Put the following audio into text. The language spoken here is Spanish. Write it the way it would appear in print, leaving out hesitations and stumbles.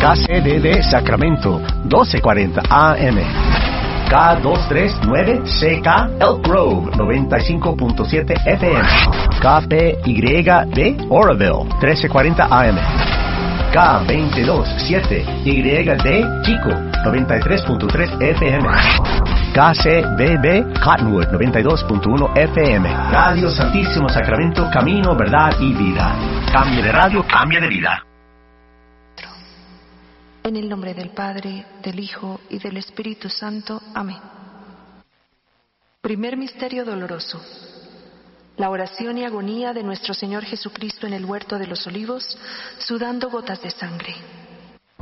KCDD Sacramento, 1240 AM. K239CK Elk Grove, 95.7 FM. KPYD Oroville, 1340 AM. K227YD Chico, 93.3 FM. KCBB Cottonwood, 92.1 FM. Radio Santísimo Sacramento, camino, verdad y vida. Cambio de radio, cambio de vida. En el nombre del Padre, del Hijo y del Espíritu Santo. Amén. Primer misterio doloroso. La oración y agonía de nuestro Señor Jesucristo en el huerto de los Olivos, sudando gotas de sangre.